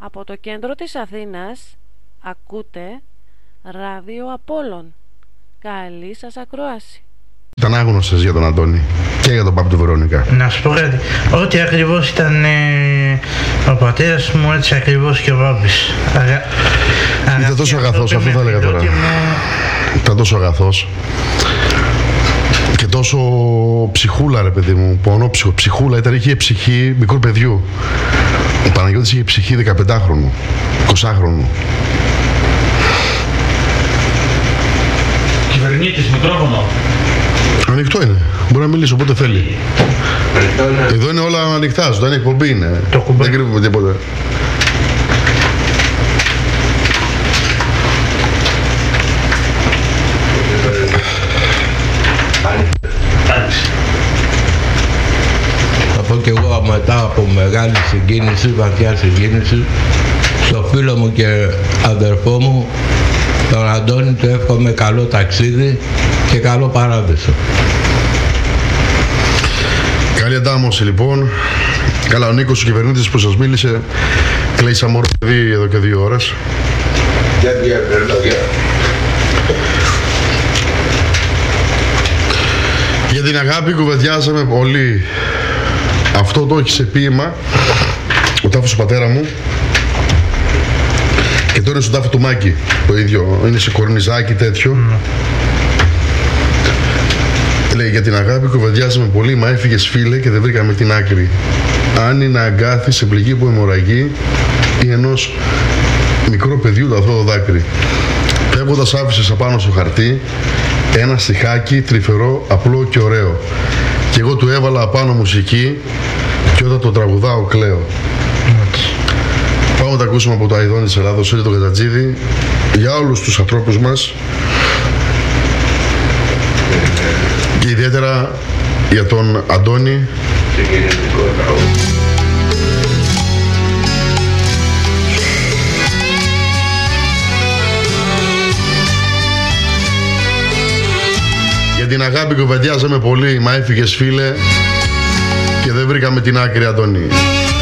Από το κέντρο της Αθήνας ακούτε Ράδιο Απόλλων. Καλή σας ακρόαση. Ήταν άγνωστες για τον Αντώνη και για τον Πάπη του Βερόνικα. Να σου πω κάτι, ό,τι ακριβώς ήταν ο πατέρας μου, έτσι ακριβώς και ο Πάπης. Ήταν τόσο αγαθός, αυτό θα έλεγα τώρα. Ήταν τόσο αγαθός και τόσο ψυχούλα, ρε παιδί μου, πονόψυχο, ψυχούλα, είχε ψυχή μικρού παιδιού. Ο Παναγιώτης είχε ψυχή 15χρονου, 20χρονου. Κυβερνήτης, μικρόφωνο. Ανοιχτό είναι, μπορεί να μιλήσει όποτε θέλει. Εδώ είναι όλα ανοιχτά, ζωντανή εκπομπή είναι. Δεν κρύβουμε τίποτα. Θα πω κι εγώ μετά από μεγάλη συγκίνηση, βαθιά συγκίνηση, στο φίλο μου και αδερφό μου, τον Αντώνη, του εύχομαι καλό ταξίδι και καλό παράδεισο. Καλή αντάμωση λοιπόν. Καλά, ο Νίκος, ο κυβερνήτης που σας μίλησε, κλαίει σαν μωρό παιδί εδώ και 2 ώρες. Για την αγάπη κουβεντιάζαμε πολύ. Αυτό το έχει σε ποίημα ο τάφος του πατέρα μου και τώρα είναι στον τάφο του Μάκη το ίδιο, είναι σε κορνιζάκι τέτοιο. Λέει, για την αγάπη κουβεντιάζαμε πολύ, μα έφυγες φίλε και δεν βρήκαμε την άκρη. Αν είναι αγκάθι σε πληγή που αιμορραγεί ή ενός μικρό παιδιού το αυτό το δάκρυ. Φεύγοντας άφησες απάνω στο χαρτί ένα στιχάκι τρυφερό, απλό και ωραίο. Και εγώ του έβαλα απάνω μουσική και όταν το τραγουδάω κλαίω. Πάμε να τα ακούσουμε από το Αηδόνι της Ελλάδος, το Κατατζίδη, για όλους τους ανθρώπους μας και ιδιαίτερα για τον Αντώνη. Για την αγάπη κουβεντιάζαμε πολύ, μα έφυγες φίλε και δεν βρήκαμε την άκρη, Αντώνη.